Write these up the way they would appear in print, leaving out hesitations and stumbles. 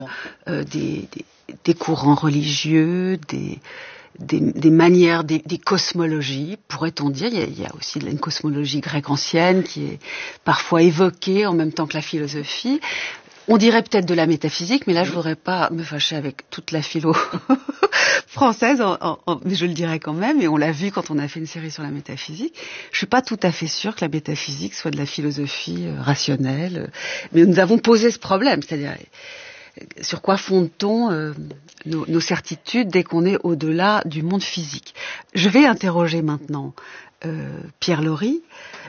des courants religieux, des manières, des cosmologies, pourrait-on dire. Il y a aussi une cosmologie grecque ancienne qui est parfois évoquée en même temps que la philosophie. On dirait peut-être de la métaphysique, mais là je voudrais pas me fâcher avec toute la philo française, mais je le dirais quand même, et on l'a vu quand on a fait une série sur la métaphysique. Je suis pas tout à fait sûre que la métaphysique soit de la philosophie rationnelle, mais nous avons posé ce problème, c'est-à-dire sur quoi fonde-t-on nos certitudes dès qu'on est au-delà du monde physique. Je vais interroger maintenant Pierre Laury.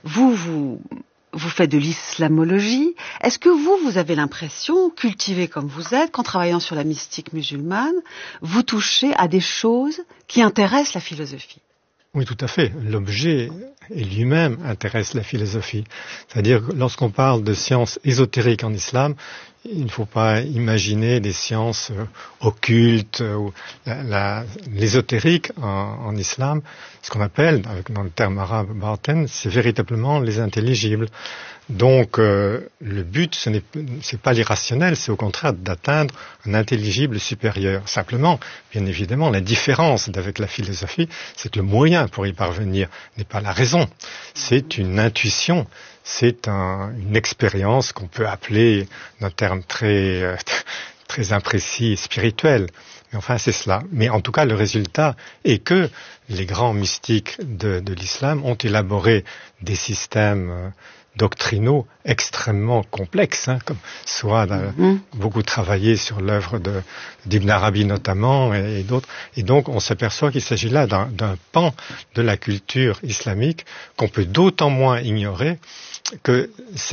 Vous faites de l'islamologie. Est-ce que vous avez l'impression, cultivé comme vous êtes, qu'en travaillant sur la mystique musulmane, vous touchez à des choses qui intéressent la philosophie ? Oui, tout à fait. L'objet lui-même intéresse la philosophie. C'est-à-dire que lorsqu'on parle de sciences ésotériques en islam, il ne faut pas imaginer des sciences occultes ou l'ésotérique en islam, ce qu'on appelle, dans le terme arabe batin, c'est véritablement les intelligibles. Donc le but, c'est pas l'irrationnel, c'est au contraire d'atteindre un intelligible supérieur. Simplement, bien évidemment, la différence avec la philosophie, c'est que le moyen pour y parvenir n'est pas la raison, c'est une intuition. C'est une expérience qu'on peut appeler d'un terme très imprécis, spirituel. Mais enfin, c'est cela. Mais en tout cas, le résultat est que les grands mystiques de l'islam ont élaboré des systèmes doctrinaux extrêmement complexes, comme soit beaucoup travaillé sur l'œuvre d'Ibn Arabi notamment et d'autres. Et donc, on s'aperçoit qu'il s'agit là d'un pan de la culture islamique qu'on peut d'autant moins ignorer que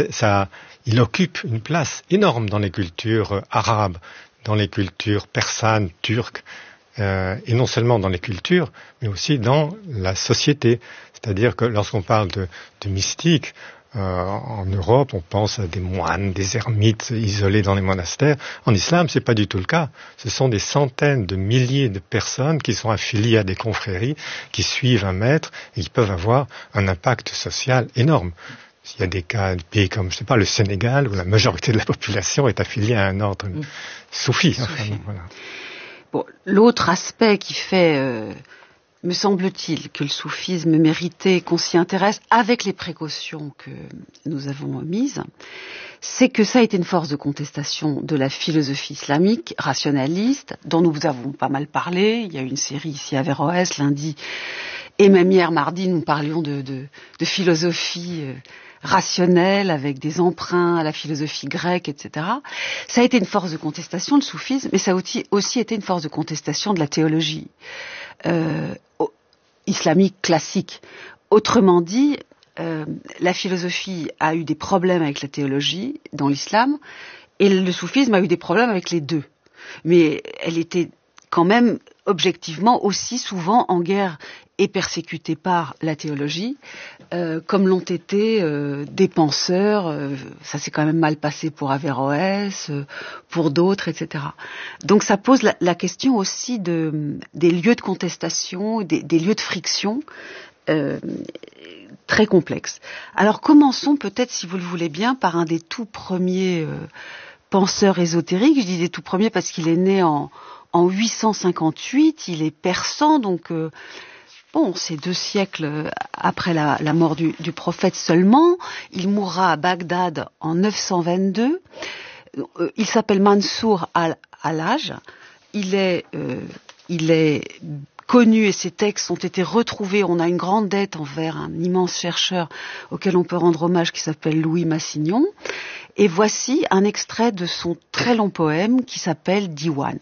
il occupe une place énorme dans les cultures arabes, dans les cultures persanes, turques, et non seulement dans les cultures, mais aussi dans la société. C'est-à-dire que lorsqu'on parle de mystique, en Europe, on pense à des moines, des ermites isolés dans les monastères. En islam, c'est pas du tout le cas. Ce sont des centaines de milliers de personnes qui sont affiliées à des confréries, qui suivent un maître et qui peuvent avoir un impact social énorme. Il y a des pays comme, je sais pas, le Sénégal, où la majorité de la population est affiliée à un ordre soufi. Enfin, voilà. Bon, l'autre aspect qui fait, me semble-t-il, que le soufisme méritait qu'on s'y intéresse avec les précautions que nous avons mises, c'est que ça a été une force de contestation de la philosophie islamique, rationaliste, dont nous avons pas mal parlé. Il y a eu une série ici à Averroès, lundi, et même hier, mardi, nous parlions de philosophie rationnelle, avec des emprunts à la philosophie grecque, etc. Ça a été une force de contestation, le soufisme, mais ça a aussi été une force de contestation de la théologie islamique classique. Autrement dit, la philosophie a eu des problèmes avec la théologie dans l'islam, et le soufisme a eu des problèmes avec les deux. Mais elle était quand même objectivement aussi souvent en guerre et persécutée par la théologie, comme l'ont été des penseurs. Ça s'est quand même mal passé pour Averroès, pour d'autres, etc. Donc ça pose la question aussi des lieux de contestation, des lieux de friction très complexes. Alors commençons peut-être, si vous le voulez bien, par un des tout premiers penseurs ésotériques. Je dis des tout premiers parce qu'il est né en 858, il est persan, donc c'est 2 siècles après la mort du prophète seulement. Il mourra à Bagdad en 922. Il s'appelle Mansour al-Hallaj. Il est connu et ses textes ont été retrouvés. On a une grande dette envers un immense chercheur auquel on peut rendre hommage qui s'appelle Louis Massignon. Et voici un extrait de son très long poème qui s'appelle Diwan.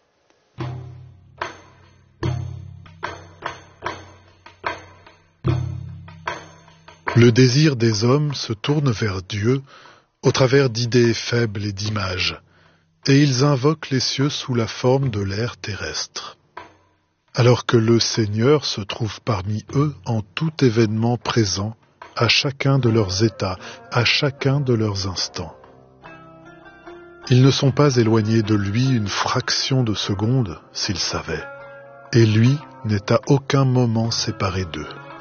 Le désir des hommes se tourne vers Dieu au travers d'idées faibles et d'images, et ils invoquent les cieux sous la forme de l'air terrestre. Alors que le Seigneur se trouve parmi eux en tout événement présent, à chacun de leurs états, à chacun de leurs instants. Ils ne sont pas éloignés de lui une fraction de seconde, s'ils savaient, et lui n'est à aucun moment séparé d'eux.